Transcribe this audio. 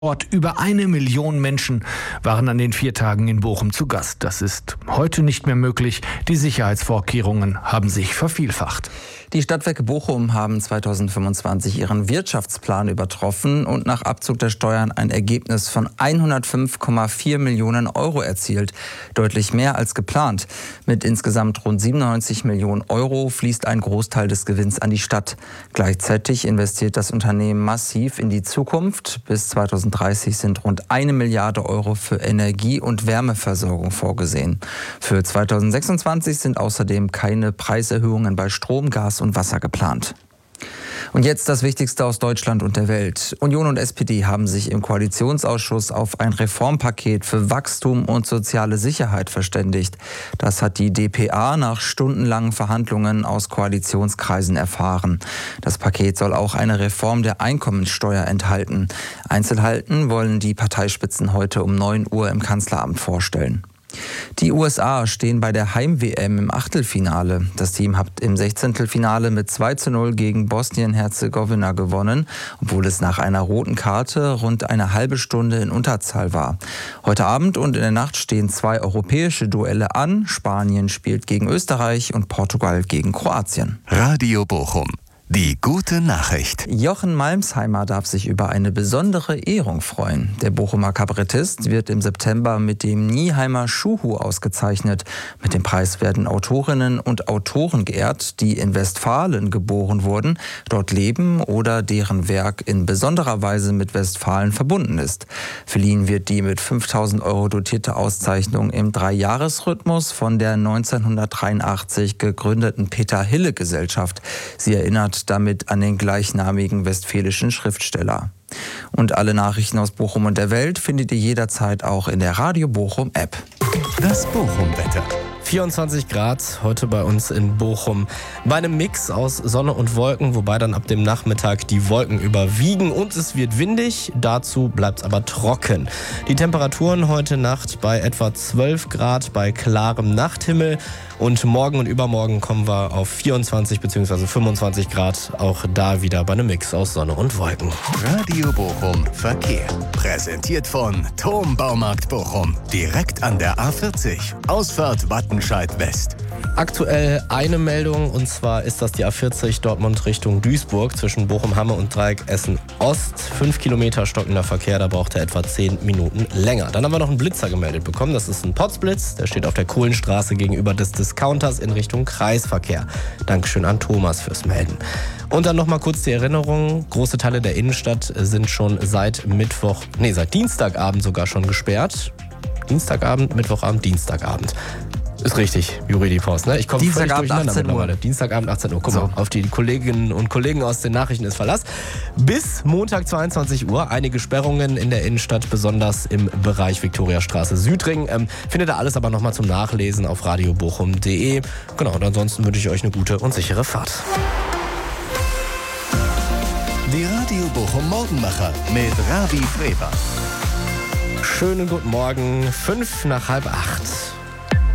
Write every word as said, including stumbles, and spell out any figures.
Ort. Über eine Million Menschen waren an den vier Tagen in Bochum zu Gast. Das ist heute nicht mehr möglich. Die Sicherheitsvorkehrungen haben sich vervielfacht. Die Stadtwerke Bochum haben zweitausendfünfundzwanzig ihren Wirtschaftsplan übertroffen und nach Abzug der Steuern ein Ergebnis von hundertfünf Komma vier Millionen Euro erzielt. Deutlich mehr als geplant. Mit insgesamt rund siebenundneunzig Millionen Euro fließt ein Großteil des Gewinns an die Stadt. Gleichzeitig investiert das Unternehmen massiv in die Zukunft. Bis zweitausenddreißig sind rund eine Milliarde Euro für Energie- und Wärmeversorgung vorgesehen. Für zweitausendsechsundzwanzig sind außerdem keine Preiserhöhungen bei Strom, Gas und Wasser geplant. Und jetzt das Wichtigste aus Deutschland und der Welt. Union und S P D haben sich im Koalitionsausschuss auf ein Reformpaket für Wachstum und soziale Sicherheit verständigt. Das hat die d p a nach stundenlangen Verhandlungen aus Koalitionskreisen erfahren. Das Paket soll auch eine Reform der Einkommensteuer enthalten. Einzelheiten wollen die Parteispitzen heute um neun Uhr im Kanzleramt vorstellen. Die U S A stehen bei der Heim-W M im Achtelfinale. Das Team hat im Sechzehntelfinale mit zwei zu null gegen Bosnien-Herzegowina gewonnen, obwohl es nach einer roten Karte rund eine halbe Stunde in Unterzahl war. Heute Abend und in der Nacht stehen zwei europäische Duelle an. Spanien spielt gegen Österreich und Portugal gegen Kroatien. Radio Bochum. Die gute Nachricht. Jochen Malmsheimer darf sich über eine besondere Ehrung freuen. Der Bochumer Kabarettist wird im September mit dem Nieheimer Schuhu ausgezeichnet. Mit dem Preis werden Autorinnen und Autoren geehrt, die in Westfalen geboren wurden, dort leben oder deren Werk in besonderer Weise mit Westfalen verbunden ist. Verliehen wird die mit fünftausend Euro dotierte Auszeichnung im Dreijahresrhythmus von der neunzehnhundertdreiundachtzig gegründeten Peter-Hille-Gesellschaft. Sie erinnert damit an den gleichnamigen westfälischen Schriftsteller. Und alle Nachrichten aus Bochum und der Welt findet ihr jederzeit auch in der Radio Bochum App. Das Bochum-Wetter. vierundzwanzig Grad heute bei uns in Bochum. Bei einem Mix aus Sonne und Wolken, wobei dann ab dem Nachmittag die Wolken überwiegen und es wird windig. Dazu bleibt es aber trocken. Die Temperaturen heute Nacht bei etwa zwölf Grad bei klarem Nachthimmel. Und morgen und übermorgen kommen wir auf vierundzwanzig bzw. fünfundzwanzig Grad. Auch da wieder bei einem Mix aus Sonne und Wolken. Radio Bochum Verkehr. Präsentiert von Thom Baumarkt Bochum. Direkt an der A vierzig. Ausfahrt Wattenscheid West. Aktuell eine Meldung, und zwar ist das die A vierzig Dortmund Richtung Duisburg zwischen Bochum-Hamme und Dreieck Essen-Ost. Fünf Kilometer stockender Verkehr, da braucht er etwa zehn Minuten länger. Dann haben wir noch einen Blitzer gemeldet bekommen. Das ist ein Potzblitz, der steht auf der Kohlenstraße gegenüber des Discounters in Richtung Kreisverkehr. Dankeschön an Thomas fürs Melden. Und dann noch mal kurz die Erinnerung, große Teile der Innenstadt sind schon seit Mittwoch, nee, seit Dienstagabend sogar schon gesperrt. Dienstagabend, Mittwochabend, Dienstagabend. Ist richtig, Juri Post, ne? Ich komme völlig durcheinander mittlerweile. Dienstagabend achtzehn Uhr. Guck mal, so. Auf die Kolleginnen und Kollegen aus den Nachrichten ist Verlass. Bis Montag zweiundzwanzig Uhr einige Sperrungen in der Innenstadt, besonders im Bereich Viktoriastraße Südring. Ähm, findet ihr alles aber nochmal zum Nachlesen auf radio bochum punkt de. Genau, und ansonsten wünsche ich euch eine gute und sichere Fahrt. Die Radio Bochum Morgenmacher mit Ravi Freber. Schönen guten Morgen, fünf nach halb acht.